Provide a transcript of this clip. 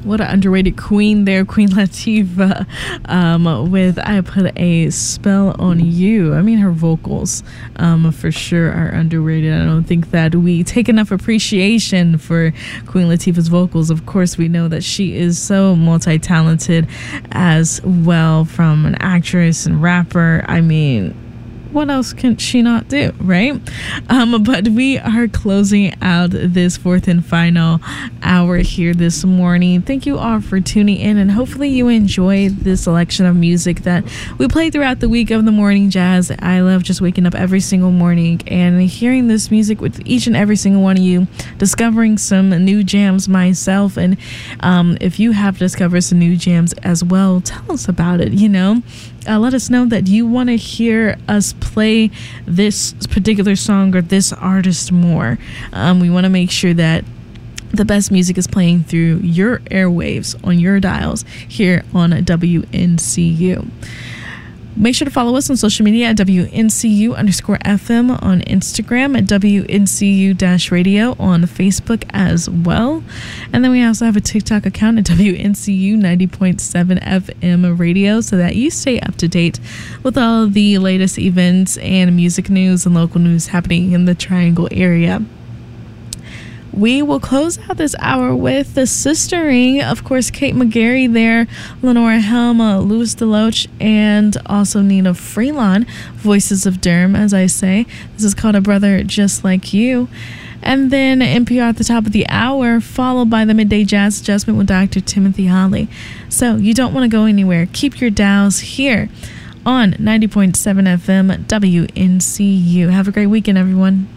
What an underrated queen there, Queen Latifah, with I Put a Spell on You. I mean, her vocals for sure are underrated. I don't think that we take enough appreciation for Queen Latifah's vocals. Of course, we know that she is so multi-talented as well, from an actress and rapper. I mean, what else can she not do, right? But we are closing out this fourth and final hour here this morning. Thank you all for tuning in, and hopefully you enjoyed this selection of music that we played throughout the week of the Morning Jazz. I love just waking up every single morning and hearing this music with each and every single one of you, discovering some new jams myself. And if you have discovered some new jams as well, tell us about it, let us know that you want to hear us play this particular song or this artist more. We want to make sure that the best music is playing through your airwaves on your dials here on WNCU. Make sure to follow us on social media at WNCU_FM on Instagram, at WNCU-radio on Facebook as well. And then we also have a TikTok account at WNCU 90.7 FM radio, so that you stay up to date with all of the latest events and music news and local news happening in the Triangle area. We will close out this hour with the sistering. Of course, Kate McGarry there, Lenora Helm, Louis DeLoach, and also Nina Freelon, Voices of Durham, as I say. This is called A Brother Just Like You. And then NPR at the top of the hour, followed by the Midday Jazz Adjustment with Dr. Timothy Holly. So you don't want to go anywhere. Keep your dials here on 90.7 FM WNCU. Have a great weekend, everyone.